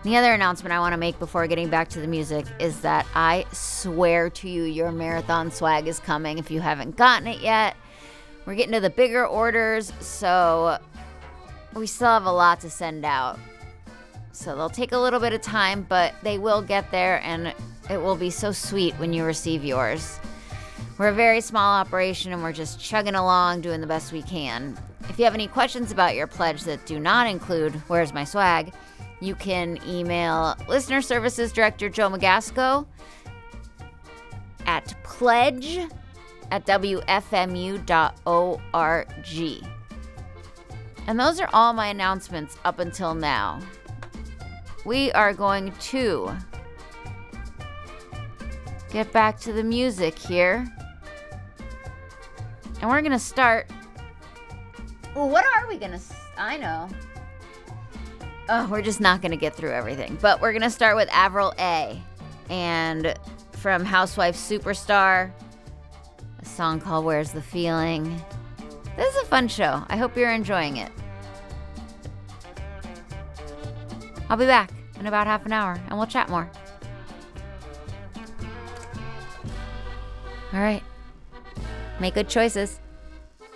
The other announcement I want to make before getting back to the music is that I swear to you, your marathon swag is coming if you haven't gotten it yet. We're getting to the bigger orders, so we still have a lot to send out. So they'll take a little bit of time, but they will get there, and it will be so sweet when you receive yours. We're a very small operation, and we're just chugging along, doing the best we can. If you have any questions about your pledge that do not include Where's My Swag, you can email Listener Services Director Joe Magasco at pledge@wfmu.org. And those are all my announcements up until now. We are going to get back to the music here. And we're going to start... Well, what are we going to... I know. Oh, we're just not going to get through everything. But we're going to start with Avril A. And from Housewife Superstar, a song called Where's the Feeling. This is a fun show. I hope you're enjoying it. I'll be back in about half an hour, and we'll chat more. All right. Make good choices.